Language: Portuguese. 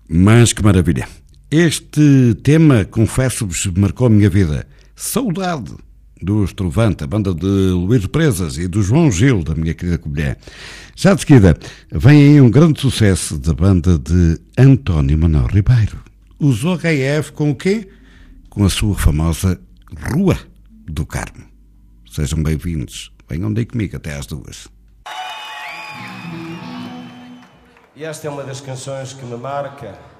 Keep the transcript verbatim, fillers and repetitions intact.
Mas que maravilha! Este tema, confesso-vos, marcou a minha vida. Saudade dos Trovante, a banda de Luís Presas e do João Gil, da minha querida Covilhã. Já de seguida, vem aí um grande sucesso da banda de António Manuel Ribeiro. Os O H F com o quê? Com a sua famosa Rua do Carmo. Sejam bem-vindos. Venham daí comigo até às duas. E esta é uma das canções que me marca